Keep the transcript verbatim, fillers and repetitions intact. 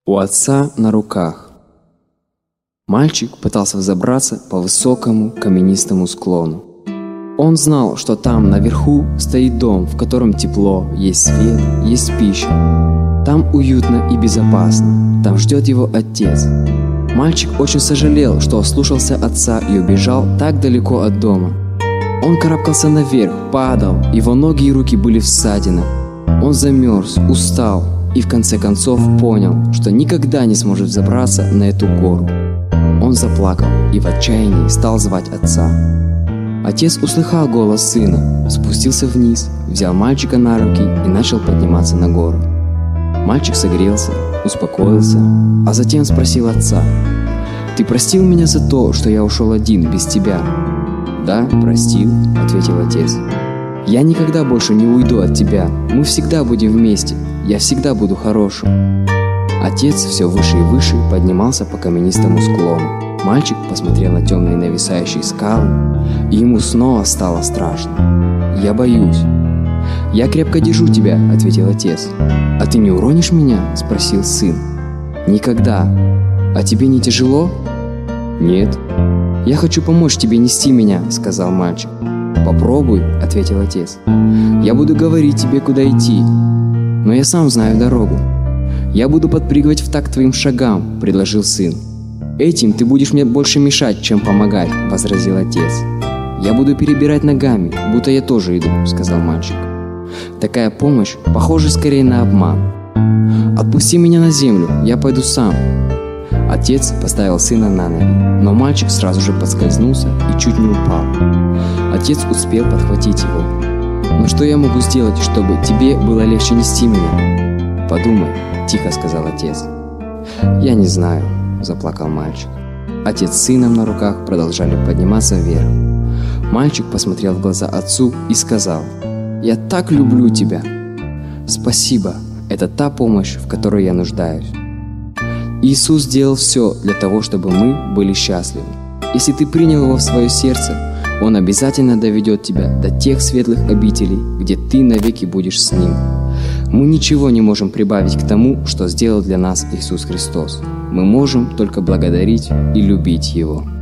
У отца на руках. Мальчик пытался взобраться по высокому каменистому склону. Он знал, что там наверху стоит дом, в котором тепло, есть свет, есть пища. Там уютно и безопасно. Там ждет его отец. Мальчик очень сожалел, что ослушался отца и убежал так далеко от дома. Он карабкался наверх, падал, его ноги и руки были в ссадинах. Он замерз, устал и в конце концов понял, что никогда не сможет взобраться на эту гору. Он заплакал и в отчаянии стал звать отца. Отец услыхал голос сына, спустился вниз, взял мальчика на руки и начал подниматься на гору. Мальчик согрелся, успокоился, а затем спросил отца: «Ты простил меня за то, что я ушел один, без тебя?» «Да, простил», — ответил отец. «Я никогда больше не уйду от тебя, мы всегда будем вместе, я всегда буду хорошим». Отец все выше и выше поднимался по каменистому склону. Мальчик посмотрел на темные нависающие скалы, и ему снова стало страшно. «Я боюсь». «Я крепко держу тебя», — ответил отец. «А ты не уронишь меня?» — спросил сын. «Никогда». «А тебе не тяжело?» «Нет». «Я хочу помочь тебе нести меня», — сказал мальчик. «Попробуй», — ответил отец. «Я буду говорить тебе, куда идти, но я сам знаю дорогу». «Я буду подпрыгивать в такт твоим шагам», — предложил сын. «Этим ты будешь мне больше мешать, чем помогать», — возразил отец. «Я буду перебирать ногами, будто я тоже иду», — сказал мальчик. «Такая помощь похожа скорее на обман». «Отпусти меня на землю, я пойду сам». Отец поставил сына на ноги, но мальчик сразу же подскользнулся и чуть не упал. Отец успел подхватить его. «Но что я могу сделать, чтобы тебе было легче нести меня?» «Подумай», — тихо сказал отец. «Я не знаю», — заплакал мальчик. Отец с сыном на руках продолжали подниматься вверх. Мальчик посмотрел в глаза отцу и сказал: «Я так люблю тебя». «Спасибо, это та помощь, в которой я нуждаюсь». Иисус сделал все для того, чтобы мы были счастливы. Если ты принял Его в свое сердце, Он обязательно доведет тебя до тех светлых обителей, где ты навеки будешь с Ним. Мы ничего не можем прибавить к тому, что сделал для нас Иисус Христос. Мы можем только благодарить и любить Его.